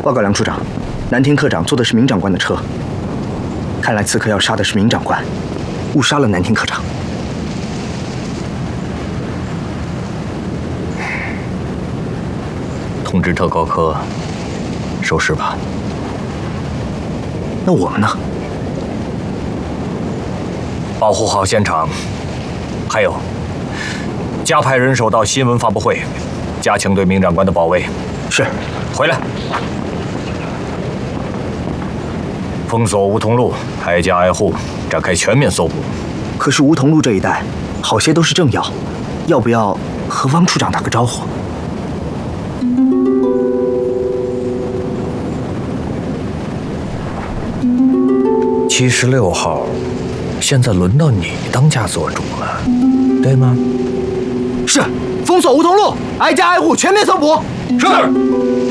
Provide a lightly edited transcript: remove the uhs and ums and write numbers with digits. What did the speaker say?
报告梁处长，南亭科长坐的是明长官的车，看来刺客要杀的是明长官，误杀了南亭科长。 通知特高科收尸吧。 那我们呢？ 保护好现场，还有，加派人手到新闻发布会，加强对明长官的保卫。 是。 回来。封锁梧桐路，挨家挨户展开全面搜捕。 可是梧桐路这一带，好些都是政要，要不要和汪处长打个招呼 ？76号，现在轮到你当家做主了，对吗？ 是，封锁梧桐路，挨家挨户全面搜捕。 是。